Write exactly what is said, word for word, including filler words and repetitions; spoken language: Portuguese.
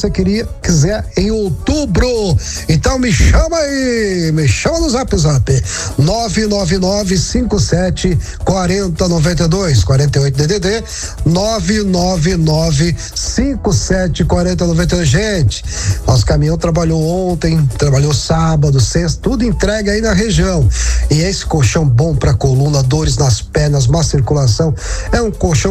você queria, quiser em outubro. Então me chama aí, me chama no zap zap nove nove nove cinco sete quatro zero nove dois, quarenta e oito D D D nove nove nove cinco sete quatro zero nove dois. Gente, nosso caminhão trabalhou ontem, trabalhou sábado, sexta, tudo entregue aí na região. E esse colchão bom para coluna, dores nas pernas, má circulação, é um colchão